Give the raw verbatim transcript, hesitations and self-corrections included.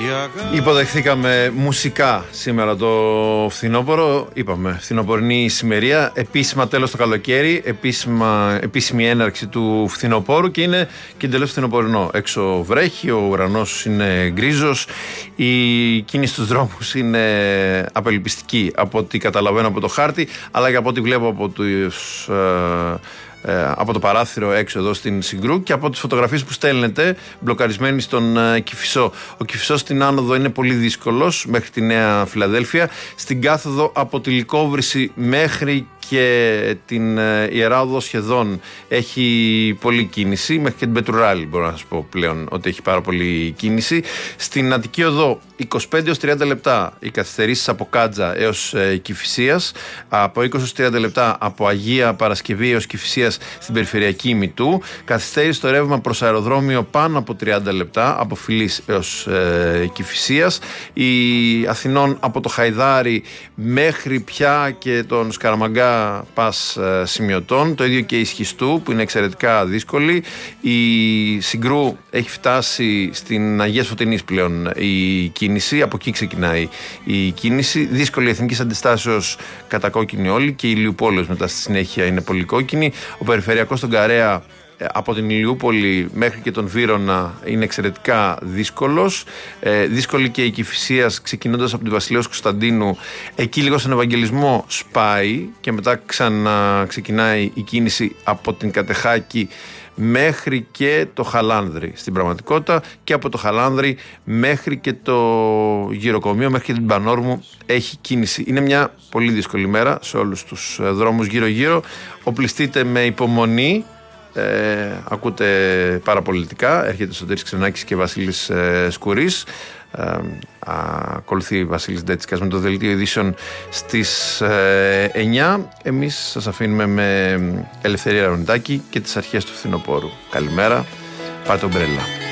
Υποδεχθήκαμε μουσικά σήμερα το φθινόπωρο. Είπαμε φθινοπορεινή ησημερία. Επίσημα τέλος το καλοκαίρι. Επίσημα, επίσημη έναρξη του φθινοπόρου. Και είναι και εντελώς φθινοπορεινό. Έξω βρέχει, ο ουρανός είναι γκρίζος. Η κίνηση στους δρόμους είναι απελπιστική από ό,τι καταλαβαίνω από το χάρτη, αλλά και από ό,τι βλέπω από τους... Ε, Ε, από το παράθυρο έξω εδώ στην Συγκρού και από τις φωτογραφίες που στέλνετε μπλοκαρισμένοι στον ε, Κηφισό. Ο Κηφισός στην άνοδο είναι πολύ δύσκολος μέχρι τη Νέα Φιλαδέλφια. Στην κάθοδο από τη Λυκόβρηση μέχρι και την ε, Ιερά Οδό σχεδόν έχει πολλή κίνηση. Μέχρι και την Πετρουράλη μπορώ να σας πω πλέον ότι έχει πάρα πολλή κίνηση. Στην Αττική Οδό είκοσι πέντε έως τριάντα λεπτά οι καθυστερήσεις από Κάτζα έως ε, Κηφισίας, από είκοσι έως τριάντα λεπτά από Αγία Παρασκευή έως Κηφισίας στην περιφερειακή ημιτού. Καθυστέρηση στο ρεύμα προς αεροδρόμιο πάνω από τριάντα λεπτά από Φιλής έως ε, Κηφισίας. Η Αθηνών από το Χαϊδάρι μέχρι πια και τον Σκαραμαγκά πας ε, σημειωτών. Το ίδιο και η Σχιστού που είναι εξαιρετικά δύσκολη. Η Συγκρού έχει φτάσει στην Αγία Σωτηνής πλέον η κίνηση. Από εκεί ξεκινάει η κίνηση. Δύσκολη εθνικής αντιστάσεως κατά κόκκινη όλη και η Ηλιουπόλεως μετά στη συνέχεια είναι πολύ κόκκινη. Ο περιφερειακός στον Καρέα από την Ηλιούπολη μέχρι και τον Βύρωνα είναι εξαιρετικά δύσκολος. Ε, δύσκολη και η Κηφισίας ξεκινώντας από τη Βασιλέως Κωνσταντίνου. Εκεί λίγο στον Ευαγγελισμό σπάει και μετά ξανά ξεκινάει η κίνηση από την Κατεχάκη μέχρι και το Χαλάνδρη στην πραγματικότητα και από το Χαλάνδρη μέχρι και το Γυροκομείο, μέχρι και την Πανόρμου έχει κίνηση. Είναι μια πολύ δύσκολη μέρα σε όλους τους δρόμους γύρω-γύρω. Οπλιστείτε με υπομονή. Ε, ακούτε παραπολιτικά. Έρχεται Σωτήρης Ξενάκης και Βασίλης ε, Σκουρής. Ε, ακολουθεί Βασίλης Ντέτσικας με το δελτίο ειδήσεων στις ε, εννιά. Εμείς σας αφήνουμε με Ελευθερία Ρονιτάκη και τις αρχές του φθινοπόρου. Καλημέρα, πάρτε ομπρέλα.